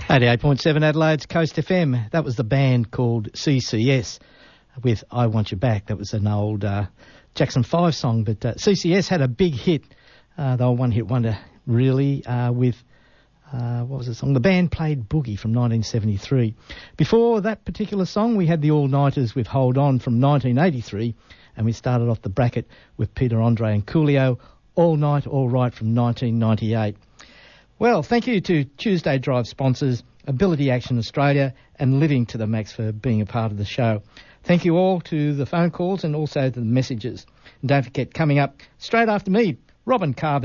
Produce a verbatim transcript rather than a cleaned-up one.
eighty-eight point seven Adelaide's Coast F M. That was the band called C C S with I Want You Back. That was an old uh, Jackson five song, but uh, C C S had a big hit. Uh, they were one-hit wonder, really, uh, with, uh, what was the song? The band played Boogie from nineteen seventy-three. Before that particular song, we had the All-Nighters with Hold On from nineteen eighty-three, and we started off the bracket with Peter Andre and Coolio, All Night, All Right from nineteen ninety-eight. Well, thank you to Tuesday Drive sponsors, Ability Action Australia and Living to the Max for being a part of the show. Thank you all to the phone calls and also to the messages. And don't forget, coming up straight after me, Robin Carver.